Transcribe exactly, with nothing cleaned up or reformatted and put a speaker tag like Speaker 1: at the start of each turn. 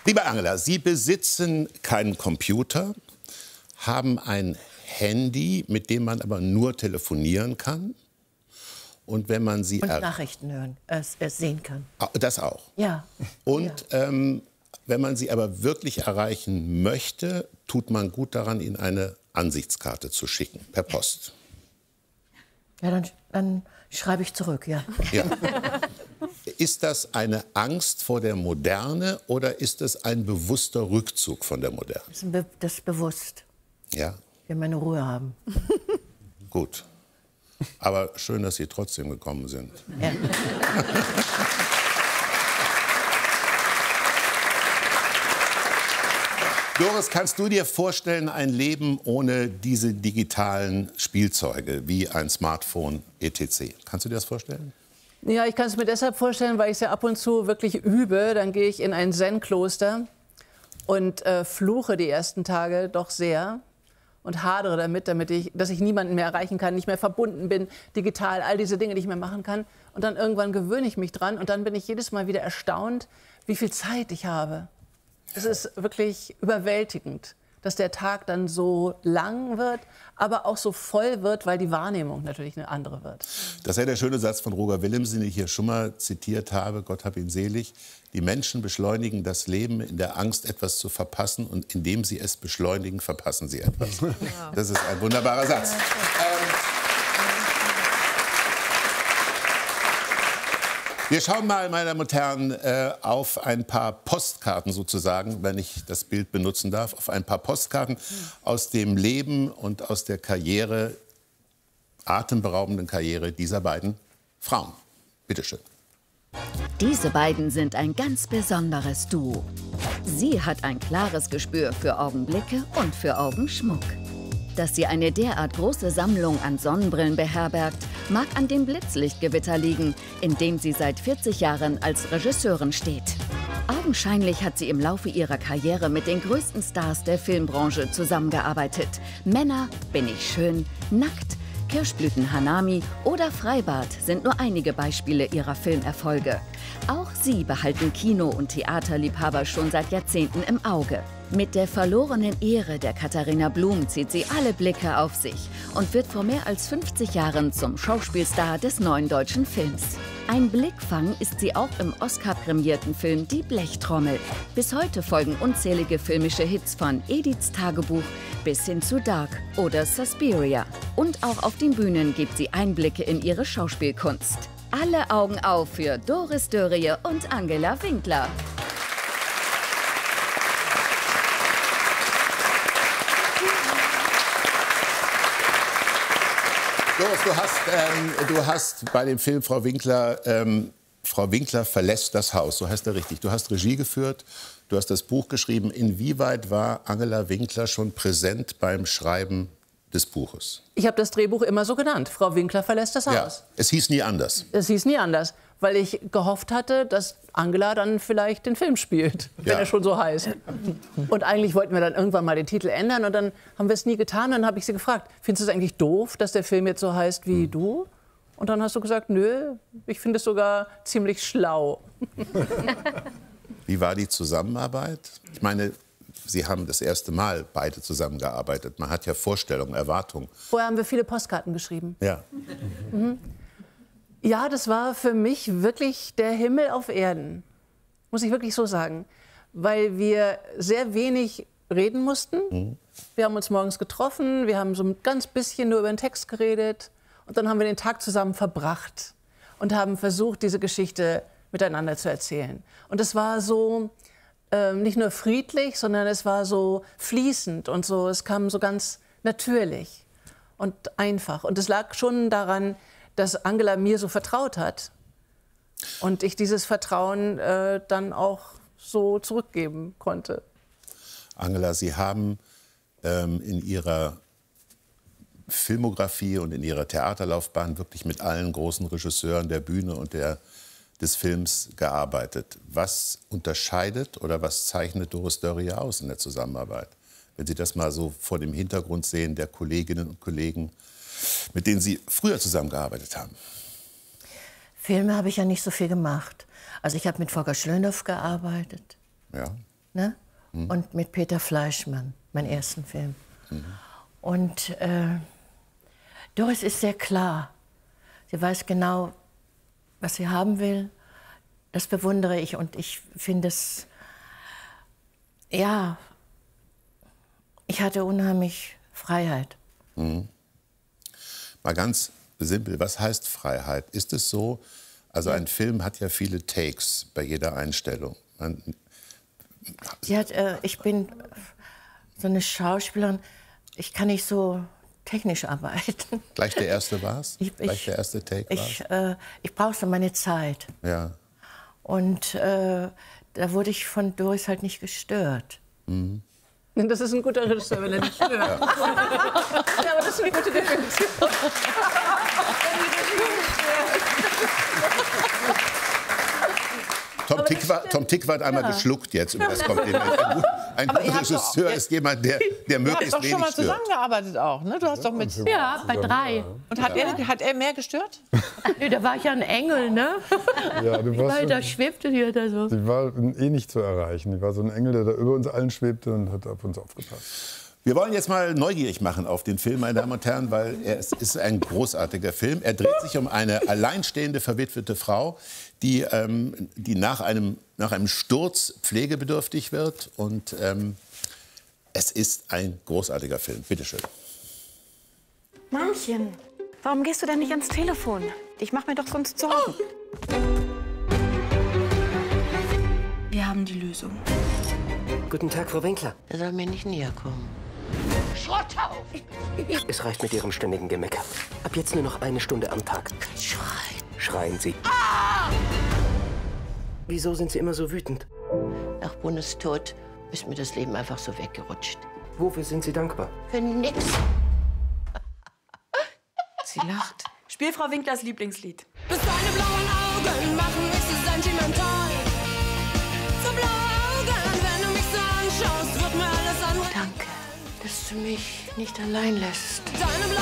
Speaker 1: Liebe Angela, Sie besitzen keinen Computer, haben ein Handy, mit dem man aber nur telefonieren kann. Und wenn man sie...
Speaker 2: Und Nachrichten hören, äh, äh, sehen kann.
Speaker 1: Das auch?
Speaker 2: Ja.
Speaker 1: Und
Speaker 2: ja.
Speaker 1: Ähm, wenn man sie aber wirklich erreichen möchte, tut man gut daran, ihnen eine Ansichtskarte zu schicken, per Post.
Speaker 2: Ja, dann, dann schreibe ich zurück, ja.
Speaker 1: ja. Ist das eine Angst vor der Moderne oder ist es ein bewusster Rückzug von der Moderne?
Speaker 2: Das ist, be das ist bewusst.
Speaker 1: Ja.
Speaker 2: Wir meine Ruhe haben.
Speaker 1: Gut. Aber schön, dass Sie trotzdem gekommen sind.
Speaker 2: Ja.
Speaker 1: Doris, kannst du dir vorstellen, ein Leben ohne diese digitalen Spielzeuge wie ein Smartphone et cetera? Kannst du dir das vorstellen?
Speaker 3: Ja, ich kann es mir deshalb vorstellen, weil ich es ja ab und zu wirklich übe. Dann gehe ich in ein Zen-Kloster und äh, fluche die ersten Tage doch sehr und hadere damit, damit ich, dass ich niemanden mehr erreichen kann, nicht mehr verbunden bin, digital, all diese Dinge, die ich mehr machen kann. Und dann irgendwann gewöhne ich mich dran und dann bin ich jedes Mal wieder erstaunt, wie viel Zeit ich habe. Es ist wirklich überwältigend, dass der Tag dann so lang wird, aber auch so voll wird, weil die Wahrnehmung natürlich eine andere wird.
Speaker 1: Das ist ja der schöne Satz von Roger Willemsen, den ich hier schon mal zitiert habe, Gott hab ihn selig. Die Menschen beschleunigen das Leben in der Angst, etwas zu verpassen, und indem sie es beschleunigen, verpassen sie etwas. Das ist ein wunderbarer Satz. Ähm, Wir schauen mal, meine Damen und Herren, äh, auf ein paar Postkarten sozusagen, wenn ich das Bild benutzen darf, auf ein paar Postkarten aus dem Leben und aus der Karriere, atemberaubenden Karriere dieser beiden Frauen. Bitte schön.
Speaker 4: Diese beiden sind ein ganz besonderes Duo. Sie hat ein klares Gespür für Augenblicke und für Augenschmuck. Dass sie eine derart große Sammlung an Sonnenbrillen beherbergt, mag an dem Blitzlichtgewitter liegen, in dem sie seit vierzig Jahren als Regisseurin steht. Augenscheinlich hat sie im Laufe ihrer Karriere mit den größten Stars der Filmbranche zusammengearbeitet. Männer, Bin ich schön, Nackt, Kirschblüten Hanami oder Freibad sind nur einige Beispiele ihrer Filmerfolge. Auch sie behalten Kino- und Theaterliebhaber schon seit Jahrzehnten im Auge. Mit der verlorenen Ehre der Katharina Blum zieht sie alle Blicke auf sich und wird vor mehr als fünfzig Jahren zum Schauspielstar des neuen deutschen Films. Ein Blickfang ist sie auch im Oscar-prämierten Film Die Blechtrommel. Bis heute folgen unzählige filmische Hits von Ediths Tagebuch bis hin zu Dark oder Suspiria. Und auch auf den Bühnen gibt sie Einblicke in ihre Schauspielkunst. Alle Augen auf für Doris Dörrie und Angela Winkler.
Speaker 1: Doris, du hast, ähm, du hast bei dem Film Frau Winkler, ähm, Frau Winkler verlässt das Haus, so heißt er richtig. Du hast Regie geführt, du hast das Buch geschrieben. Inwieweit war Angela Winkler schon präsent beim Schreiben des Buches?
Speaker 3: Ich habe das Drehbuch immer so genannt. Frau Winkler verlässt das Haus.
Speaker 1: Ja, es hieß nie anders.
Speaker 3: Es hieß nie anders, weil ich gehofft hatte, dass Angela dann vielleicht den Film spielt, wenn
Speaker 1: Ja.
Speaker 3: er schon so heißt. Und eigentlich wollten wir dann irgendwann mal den Titel ändern und dann haben wir es nie getan. Und dann habe ich sie gefragt, findest du es eigentlich doof, dass der Film jetzt so heißt wie hm. du? Und dann hast du gesagt, nö, ich finde es sogar ziemlich schlau.
Speaker 1: Wie war die Zusammenarbeit? Ich meine, Sie haben das erste Mal beide zusammengearbeitet. Man hat ja Vorstellungen, Erwartungen.
Speaker 3: Vorher haben wir viele Postkarten geschrieben.
Speaker 1: Ja.
Speaker 3: Mhm. Ja, das war für mich wirklich der Himmel auf Erden, muss ich wirklich so sagen, weil wir sehr wenig reden mussten. Mhm. Wir haben uns morgens getroffen, wir haben so ein ganz bisschen nur über den Text geredet und dann haben wir den Tag zusammen verbracht und haben versucht, diese Geschichte miteinander zu erzählen. Und es war so äh, nicht nur friedlich, sondern es war so fließend und so, es kam so ganz natürlich und einfach. Und es lag schon daran, dass Angela mir so vertraut hat und ich dieses Vertrauen äh, dann auch so zurückgeben konnte.
Speaker 1: Angela, Sie haben ähm, in Ihrer Filmografie und in Ihrer Theaterlaufbahn wirklich mit allen großen Regisseuren der Bühne und der, des Films gearbeitet. Was unterscheidet oder was zeichnet Doris Dörrie aus in der Zusammenarbeit? Wenn Sie das mal so vor dem Hintergrund sehen der Kolleginnen und Kollegen, mit denen Sie früher zusammengearbeitet haben.
Speaker 2: Filme habe ich ja nicht so viel gemacht. Also ich habe mit Volker Schlöndorff gearbeitet.
Speaker 1: Ja.
Speaker 2: Ne? Mhm. Und mit Peter Fleischmann, meinen ersten Film. Mhm. Und äh, Doris ist sehr klar. Sie weiß genau, was sie haben will. Das bewundere ich und ich finde es, ja, ich hatte unheimlich Freiheit.
Speaker 1: Mhm. Mal ganz simpel, was heißt Freiheit? Ist es so, also ein Film hat ja viele Takes bei jeder Einstellung. Man,
Speaker 2: Sie hat, äh, ich bin so eine Schauspielerin, ich kann nicht so technisch arbeiten.
Speaker 1: Gleich der erste war's?
Speaker 2: Ich,
Speaker 1: Gleich
Speaker 2: ich,
Speaker 1: der erste Take war's?
Speaker 2: Ich, äh, ich brauche so meine Zeit.
Speaker 1: Ja.
Speaker 2: Und äh, da wurde ich von Doris halt nicht gestört.
Speaker 1: Mhm.
Speaker 3: Das ist ein guter Regisseur, wenn er nicht stört. Ja. Ja, aber das ist eine gute Definition.
Speaker 1: Tom Tykwer, Tom Tykwer hat einmal ja. geschluckt jetzt über das Kompliment. Ein, gut, ein guter Regisseur ist jemand, der, der möglichst wenig stört.
Speaker 5: Du hast doch schon mal zusammengearbeitet auch, ne? Du hast doch mit...
Speaker 2: Ja, bei drei.
Speaker 5: Und hat, ja. er, hat er mehr gestört?
Speaker 2: Nö, da war ich ja ein Engel, ne?
Speaker 6: Ja, du warst
Speaker 2: Weil da schwebte die da so.
Speaker 6: Sie war eh nicht zu erreichen. Die war so ein Engel, der da über uns allen schwebte und hat auf uns aufgepasst.
Speaker 1: Wir wollen jetzt mal neugierig machen auf den Film, meine Damen und Herren, weil er ist, ist ein großartiger Film. Er dreht sich um eine alleinstehende, verwitwete Frau, die, ähm, die nach, einem, nach einem Sturz pflegebedürftig wird. Und ähm, es ist ein großartiger Film. Bitte schön.
Speaker 7: Mannchen, warum gehst du denn nicht ans Telefon? Ich mach mir doch sonst Sorgen. Wir haben die Lösung.
Speaker 8: Guten Tag, Frau Winkler.
Speaker 9: Er soll mir nicht näher kommen.
Speaker 8: Schrott auf! Es reicht mit Ihrem ständigen Gemecker. Ab jetzt nur noch eine Stunde am Tag.
Speaker 9: Schreien.
Speaker 8: Schreien Sie. Ah! Wieso sind Sie immer so wütend?
Speaker 9: Nach Bundes Tod ist mir das Leben einfach so weggerutscht.
Speaker 8: Wofür sind Sie dankbar?
Speaker 9: Für nix.
Speaker 7: Sie lacht.
Speaker 10: Spiel Frau Winklers Lieblingslied. Bis deine blauen Augen machen mich so sentimental. So blaue Augen, wenn du mich so anschaust, wird mir alles andere.
Speaker 9: Danke, dass du mich nicht allein lässt.
Speaker 10: Deine